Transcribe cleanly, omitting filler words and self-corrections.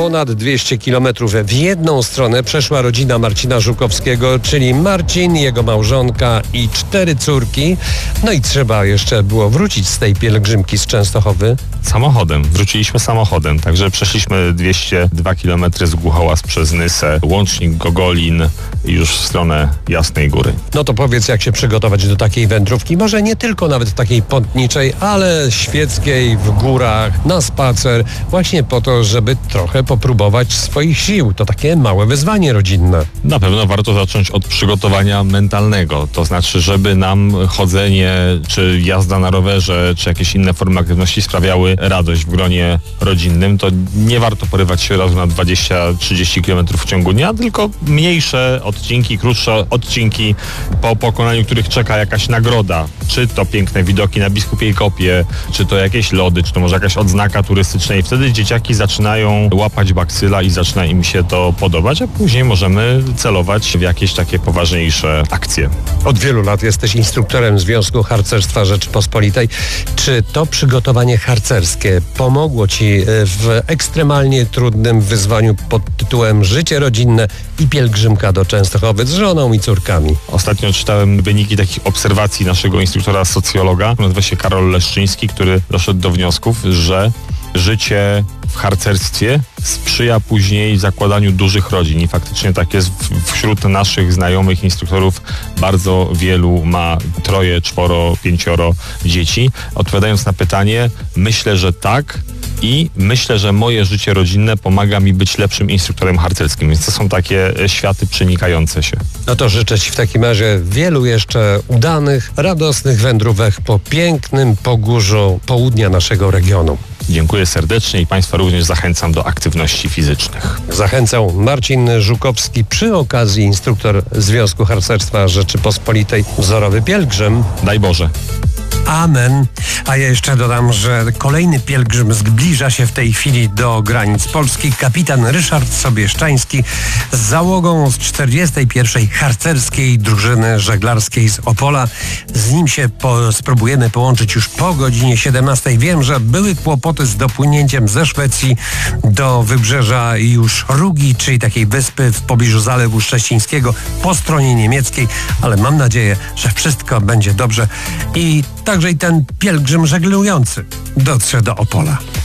Ponad 200 kilometrów w jedną stronę przeszła rodzina Marcina Żukowskiego, czyli Marcin, jego małżonka i 4 córki. No i trzeba jeszcze było wrócić z tej pielgrzymki z Częstochowy. Samochodem. Wróciliśmy samochodem, także przeszliśmy 202 km z Głuchołaz przez Nysę, Łącznik, Gogolin i już w stronę Jasnej Góry. No to powiedz, jak się przygotować do takiej wędrówki, może nie tylko nawet takiej pątniczej, ale świeckiej, w górach, na spacer, właśnie po to, żeby trochę popróbować swoich sił. To takie małe wyzwanie rodzinne. Na pewno warto zacząć od przygotowania mentalnego, to znaczy, żeby nam chodzenie, czy jazda na rowerze, czy jakieś inne formy aktywności sprawiały radość w gronie rodzinnym, to nie warto porywać się razu na 20-30 km w ciągu dnia, tylko mniejsze odcinki, krótsze odcinki, po pokonaniu których czeka jakaś nagroda. Czy to piękne widoki na Biskupiej Kopie, czy to jakieś lody, czy to może jakaś odznaka turystyczna i wtedy dzieciaki zaczynają łapać bakcyla i zaczyna im się to podobać, a później możemy celować w jakieś takie poważniejsze akcje. Od wielu lat jesteś instruktorem Związku Harcerstwa Rzeczypospolitej. Czy to przygotowanie harcerskie pomogło Ci w ekstremalnie trudnym wyzwaniu pod tytułem Życie rodzinne i pielgrzymka do Częstochowy z żoną i córkami? Ostatnio czytałem wyniki takich obserwacji naszego instruktora socjologa, nazywa się Karol Leszczyński, który doszedł do wniosków, że życie w harcerstwie sprzyja później zakładaniu dużych rodzin i faktycznie tak jest. Wśród naszych znajomych instruktorów bardzo wielu ma 3, 4, 5 dzieci. Odpowiadając na pytanie, myślę, że tak. I myślę, że moje życie rodzinne pomaga mi być lepszym instruktorem harcerskim, więc to są takie światy przenikające się. No to życzę Ci w takim razie wielu jeszcze udanych, radosnych wędrówek po pięknym Pogórzu południa naszego regionu. Dziękuję serdecznie i Państwa również zachęcam do aktywności fizycznych. Zachęcał Marcin Żukowski, przy okazji instruktor Związku Harcerstwa Rzeczypospolitej, wzorowy pielgrzym. Daj Boże. Amen. A ja jeszcze dodam, że kolejny pielgrzym zbliża się w tej chwili do granic Polski. Kapitan Ryszard Sobieszczański z załogą z 41. Harcerskiej Drużyny Żeglarskiej z Opola. Z nim się spróbujemy połączyć już po godzinie 17. Wiem, że były kłopoty z dopłynięciem ze Szwecji do wybrzeża już Rugi, czyli takiej wyspy w pobliżu Zalewu Szczecińskiego po stronie niemieckiej, ale mam nadzieję, że wszystko będzie dobrze i także i ten pielgrzym żeglujący dotrze do Opola.